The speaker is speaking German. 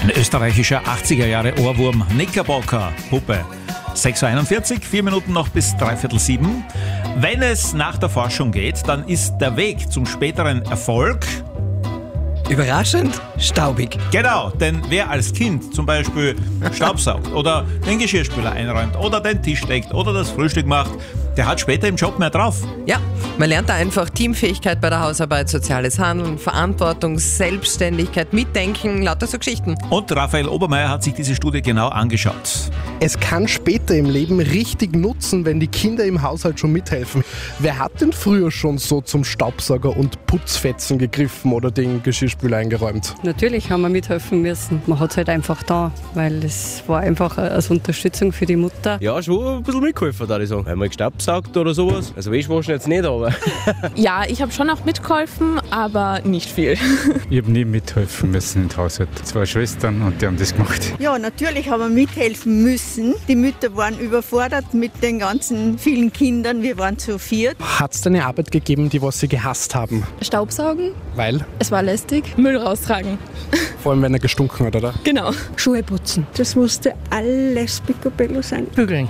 Ein österreichischer 80er-Jahre-Ohrwurm, Knickerbocker, Puppe. 6.41 Uhr, 4 Minuten noch bis 6:45. Wenn es nach der Forschung geht, dann ist der Weg zum späteren Erfolg überraschend staubig. genau, denn wer als Kind zum Beispiel Staubsaugt oder den Geschirrspüler einräumt oder den Tisch deckt oder das Frühstück macht, der hat später im Job mehr drauf. Ja, man lernt da einfach Teamfähigkeit bei der Hausarbeit, soziales Handeln, Verantwortung, Selbstständigkeit, Mitdenken, lauter so Geschichten. Und Raphael Obermeier hat sich diese Studie genau angeschaut. Es kann später im Leben richtig nutzen, wenn die Kinder im Haushalt schon mithelfen. Wer hat denn früher schon so zum Staubsauger und Putzfetzen gegriffen oder den Geschirrspüler eingeräumt? Natürlich haben wir mithelfen müssen. Man hat es halt einfach da, weil es war einfach als Unterstützung für die Mutter. Ja, schon ein bisschen mitgeholfen, würde ich sagen. Einmal gestaubsaugt oder sowas. Also Wäschwaschen jetzt nicht, aber... Ja, ich habe schon auch mitgeholfen, aber nicht viel. Ich habe nie mithelfen müssen im Haushalt. 2 Schwestern und die haben das gemacht. Ja, natürlich haben wir mithelfen müssen. Die Mütter waren überfordert mit den ganzen vielen Kindern. Wir waren zu 4. Hat es eine Arbeit gegeben, die was Sie gehasst haben? Staubsaugen, Weil? es war lästig. Müll raustragen. Vor allem, wenn er gestunken hat, oder? Genau. Schuhe putzen. Das musste alles picobello sein. Bügeln.